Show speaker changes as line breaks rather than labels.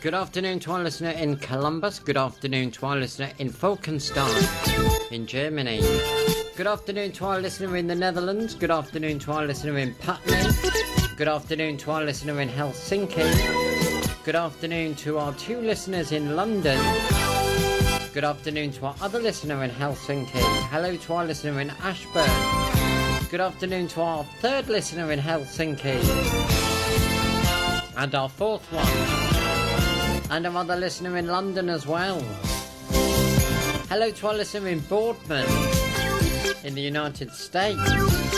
Good afternoon to our listener in Columbus. Good afternoon to our listener in Falkenstein in Germany. Good afternoon to our listener in the Netherlands. Good afternoon to our listener in Putney. Good afternoon to our listener in Helsinki. Good afternoon to our 2 listeners in London. Good afternoon to our other listener in Helsinki. Hello to our listener in Ashburn. Good afternoon to our 3rd listener in Helsinki. And our 4th one. And our other listener in London as well. Hello to our listener in Boardman in the United States.